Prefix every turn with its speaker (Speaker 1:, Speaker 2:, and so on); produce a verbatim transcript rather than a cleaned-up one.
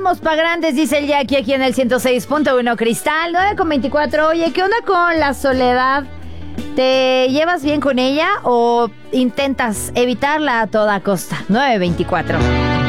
Speaker 1: estamos pa' grandes, dice el Jackie aquí en el ciento seis punto uno Cristal, nueve con veinticuatro. Oye, ¿qué onda con la soledad? ¿Te llevas bien con ella o intentas evitarla a toda costa? nueve veinticuatro.